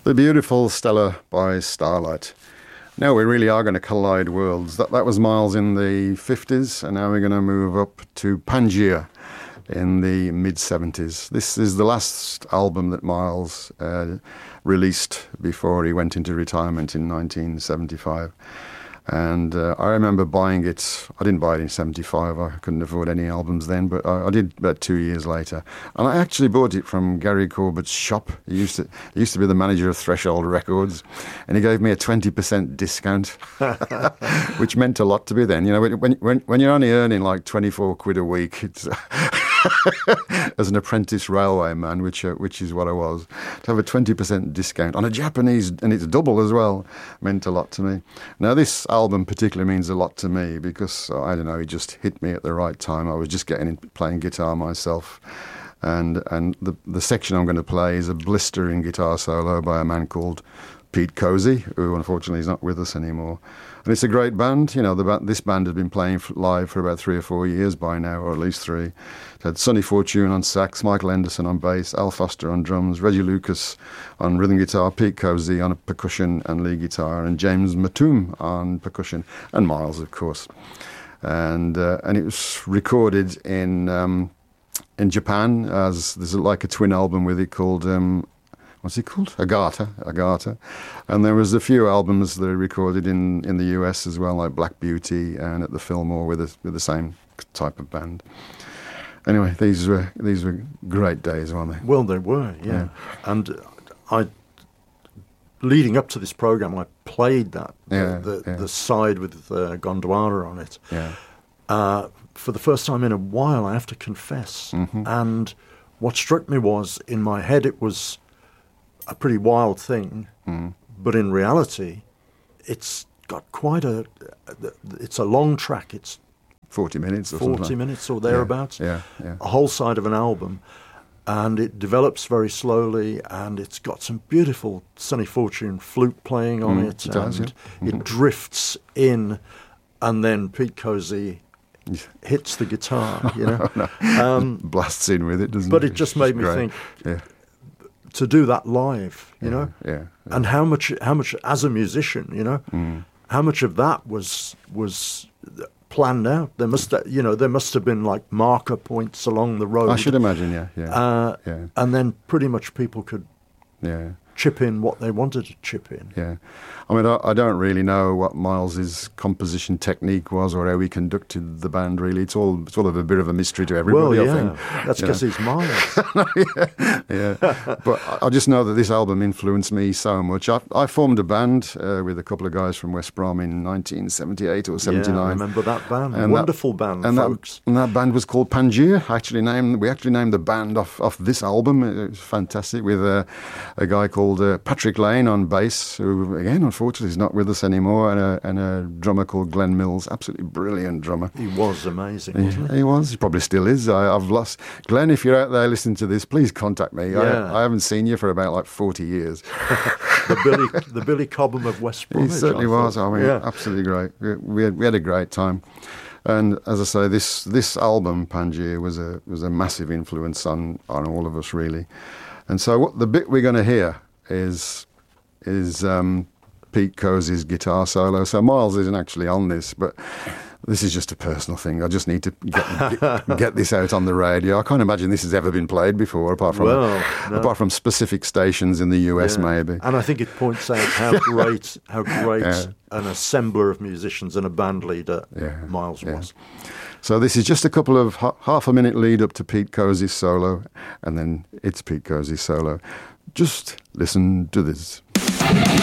The beautiful Stella by Starlight. Now we really are going to collide worlds. That was Miles in the 50s, and now we're going to move up to Pangaea in the mid-70s. This is the last album that Miles released before he went into retirement in 1975. And I remember buying it. I didn't buy it in 75. I couldn't afford any albums then, but I did about 2 years later. And I actually bought it from Gary Corbett's shop. He used to be the manager of Threshold Records, and he gave me a 20% discount, which meant a lot to me then. You know, when you're only earning like 24 quid a week, it's as an apprentice railway man, which is what I was, to have a 20% discount on a Japanese, and it's double as well, meant a lot to me. Now this album particularly means a lot to me because, I don't know, it just hit me at the right time. I was just getting into playing guitar myself, and the section I'm going to play is a blistering guitar solo by a man called Pete Cozy, who unfortunately is not with us anymore. And it's a great band. You know, this band has been playing live for about 3 or 4 years by now, or at least 3. It had Sonny Fortune on sax, Michael Henderson on bass, Al Foster on drums, Reggie Lucas on rhythm guitar, Pete Cozy on percussion and lead guitar, and James Matum on percussion, and Miles, of course. And it was recorded in Japan, as there's like a twin album with it called what's it called? Agata. And there was a few albums that are recorded in the US as well, like Black Beauty and at the Fillmore with the same type of band. Anyway, these were great days, weren't they? Well, they were, yeah. And leading up to this program, I played the side with Gondwana on it. Yeah. For the first time in a while, I have to confess. Mm-hmm. And what struck me was, in my head, it was a pretty wild thing, but in reality, it's got it's a long track. It's 40 minutes or 40 something. minutes or thereabouts. Yeah. A whole side of an album, and it develops very slowly, and it's got some beautiful Sonny Fortune flute playing on it. It does, and yeah. it drifts in, and then Pete Cozy hits the guitar, you know. Blasts in with it, doesn't it? But it just made me great. think, to do that live, you know, and how much as a musician, you know, how much of that was planned out. There must have been like marker points along the road. I should imagine, yeah. And then pretty much people could chip in what they wanted to chip in. Yeah. I mean, I don't really know what Miles's composition technique was or how he conducted the band, really. It's all of a bit of a mystery to everybody, I think. That's because he's Miles. yeah. But I just know that this album influenced me so much. I formed a band with a couple of guys from West Brom in 1978 or 79. Yeah, I remember that band. And wonderful band, folks. That band was called Pangaea. We actually named the band off this album. It was fantastic, with a guy called Patrick Lane on bass, who, again, unfortunately is not with us anymore, and a drummer called Glenn Mills, absolutely brilliant drummer. He was amazing, wasn't he? He was. He probably still is. I've lost... Glenn, if you're out there listening to this, please contact me. Yeah. I haven't seen you for about like 40 years. the Billy Cobham of West Bromwich. He certainly was. I mean, absolutely great. We had a great time. And as I say, this album, Pangaea, was a massive influence on all of us, really. And so the bit we're going to hear is Pete Cozy's guitar solo. So Miles isn't actually on this, but this is just a personal thing. I just need to get this out on the radio. I can't imagine this has ever been played before, apart from specific stations in the US, maybe. And I think it points out how great an assembler of musicians and a band leader Miles was. So this is just a couple of half a minute lead up to Pete Cozy's solo, and then it's Pete Cozy's solo. Just listen to this.